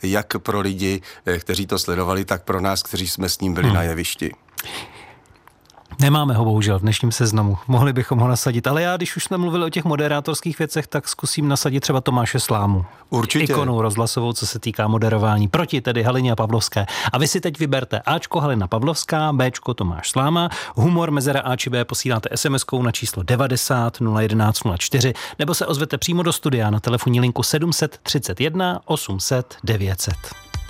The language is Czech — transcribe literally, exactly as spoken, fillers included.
jak pro lidi, kteří to sledovali, tak pro nás, kteří jsme s ním byli hmm. na jevišti. Nemáme ho bohužel v dnešním seznamu. Mohli bychom ho nasadit, ale já, když už jsme mluvili o těch moderátorských věcech, tak zkusím nasadit třeba Tomáše Slámu. Určitě. Ikonu rozhlasovou, co se týká moderování. Proti tedy Halině a Pavlovské. A vy si teď vyberte Ačko Halina Pavlovská, Bčko Tomáš Sláma, humor mezera A či B posíláte es em eskou na číslo devadesát nula jedenáct nula čtyři nebo se ozvete přímo do studia na telefonní linku sedm set třicet jedna osm set devět set.